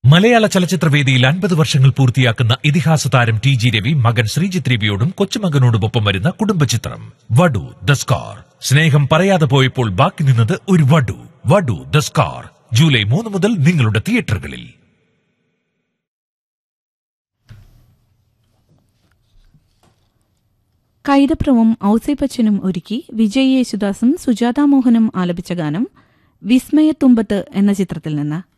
മലയാള ചലച്ചിത്രവേദിയിൽ 50 വർഷങ്ങൾ പൂർത്തിയാക്കുന്ന ഇതിഹാസ താരം ടി.ജി. രവി മകൻ ശ്രീജിത്ത് രവിയോടും കൊച്ചുമകനോടുമൊപ്പം വരുന്ന കുടുംബചിത്രം വടു ദ സ്കാർ. സ്നേഹം പറയാതെ പോയപ്പോൾ ബാക്കി നിന്നത് ഒരു വടു. വടു ദ സ്കാർ ജൂലൈ 3 മുതൽ നിങ്ങളുടെ തിയേറ്ററുകളിൽ. കൈതപ്രവും ഔസേപ്പച്ചനും ഒരുക്കി വിജയ് യേശുദാസും സുജാത മോഹനും ആലപിച്ച ഗാനം വിസ്മയത്തുമ്പത്ത് എന്ന ചിത്രത്തിൽ നിന്ന്.